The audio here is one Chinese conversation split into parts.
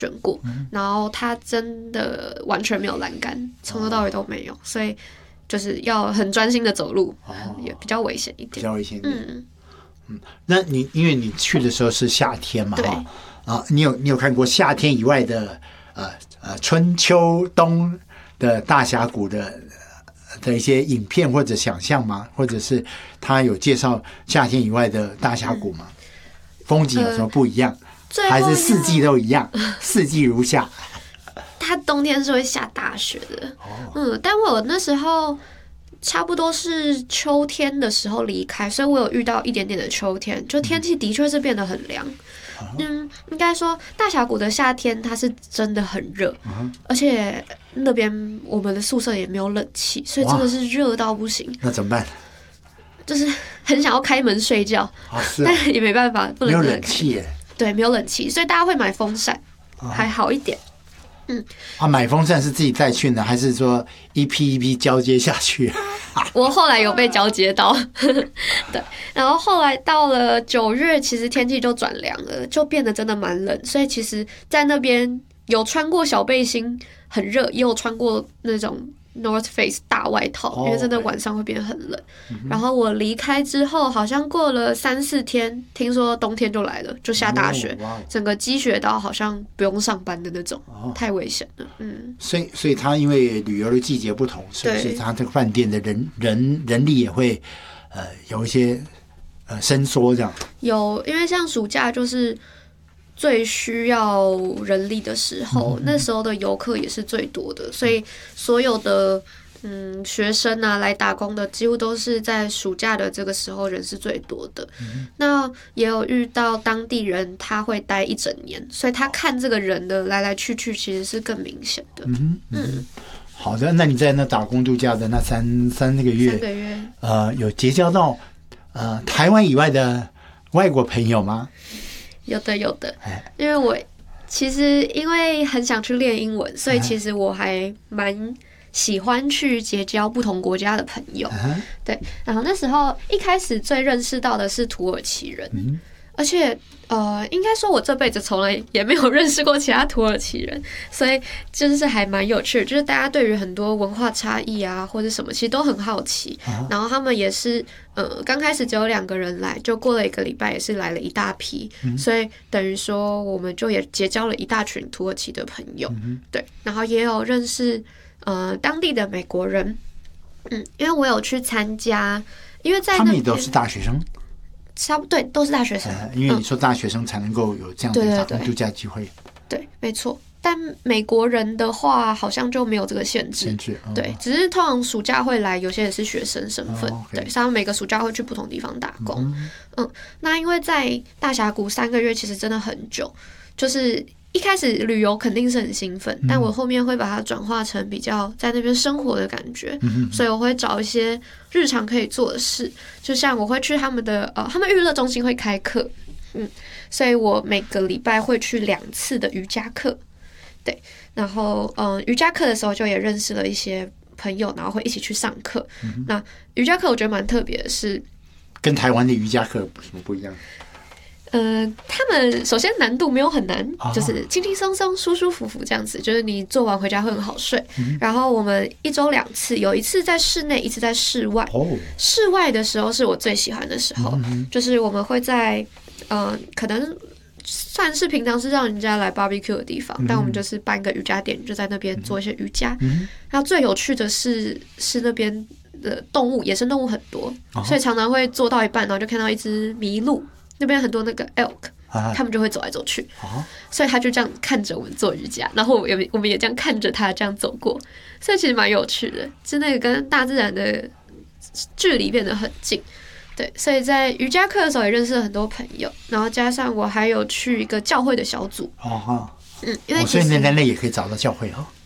选过，然后他真的完全没有栏杆，从头到尾都没有，所以就是要很专心的走路，也比较危险一点。 比较危险一点。那因为你去的时候是夏天嘛，你有看过夏天以外的春秋冬的大峡谷的一些影片或者想象吗？或者是他有介绍夏天以外的大峡谷吗？风景有什么不一样？还是四季都一样？四季如夏。 它冬天是会下大雪的，但我那时候差不多是秋天的时候离开，所以我有遇到一点点的秋天，就天气的确是变得很凉。应该说大峡谷的夏天它是真的很热，而且那边我们的宿舍也没有冷气，所以真的是热到不行。 那怎么办？ 就是很想要开门睡觉，但也没办法，不能没有冷气耶。 对，没有冷气，所以大家会买风扇，还好一点。 买风扇是自己带去呢，还是说一批一批交接下去？ 我后来有被交接到，对，然后后来到了9月，其实天气就转凉了，就变得真的蛮冷，所以其实在那边有穿过小背心，很热，也有穿过那种North Face 大外套，因为真的晚上会变很冷。然后我离开之后，好像过了3-4天，听说冬天就来了，就下大雪，整个积雪到好像不用上班的那种，太危险了。 所以他因为旅游的季节不同，是不是他这个饭店的人力也会有一些伸缩这样？ 有，因为像暑假就是最需要人力的时候，那时候的游客也是最多的，所以所有的学生啊来打工的，几乎都是在暑假的这个时候人是最多的。那也有遇到当地人，他会待1整年，所以他看这个人的来来去去，其实是更明显的。 好的，那你在那打工度假的那三个月，有结交到台湾以外的外国朋友吗？有的，因为我其实因为很想去练英文，所以其实我还蛮喜欢去结交不同国家的朋友。对，然后那时候一开始最认识到的是土耳其人，而且应该说我这辈子从来也没有认识过其他土耳其人，所以就是还蛮有趣的，就是大家对于很多文化差异啊或者什么其实都很好奇，然后他们也是刚开始只有2个人来，就过了1个礼拜也是来了一大批，所以等于说我们就也结交了一大群土耳其的朋友。对，然后也有认识当地的美国人，因为我有去参加，因为在那边他们也都是大学生，差不多对，都是大学生。因为你说大学生才能够有这样的打工度假机会，对，没错。但美国人的话，好像就没有这个限制。对，只是通常暑假会来，有些也是学生身份。对，他们每个暑假会去不同地方打工。那因为在大峡谷3个月，其实真的很久，就是一开始旅游肯定是很兴奋，但我后面会把它转化成比较在那边生活的感觉，所以我会找一些日常可以做的事，就像我会去他们的他们娱乐中心会开课，所以我每个礼拜会去2次的瑜伽课，对，然后瑜伽课的时候就也认识了一些朋友，然后会一起去上课。那瑜伽课我觉得蛮特别的是，跟台湾的瑜伽课有什么不一样？他们首先难度没有很难，就是轻轻松松、舒舒服服这样子，就是你做完回家会很好睡。然后我们1周2次，有一次在室内，一次在室外。室外的时候是我最喜欢的时候，就是我们会在可能算是平常是让人家来 barbecue 的地方，但我们就是办个瑜伽垫，就在那边做一些瑜伽。然后最有趣的是那边的动物，野生动物很多，所以常常会做到一半，然后就看到一只麋鹿。那边很多那个 elk， 他们就会走来走去，所以他就这样看着我们做瑜伽，然后我们也这样看着他这样走过，所以其实蛮有趣的，就那个跟大自然的距离变得很近。对，所以在瑜伽课的时候也认识了很多朋友，然后加上我还有去一个教会的小组。因为所以在那也可以找到教会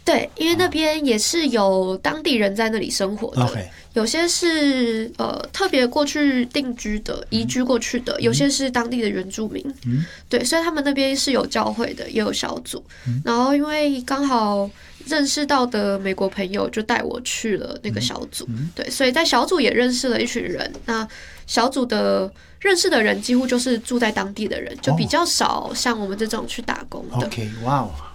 对，因为那边也是有当地人在那里生活的， OK 有些是特别过去定居的、移居过去的，有些是当地的原住民。对，所以他们那边是有教会的，也有小组。然后因为刚好认识到的美国朋友就带我去了那个小组，对，所以在小组也认识了一群人。那小组的认识的人几乎就是住在当地的人，就比较少像我们这种去打工的。 OK， 哇哦。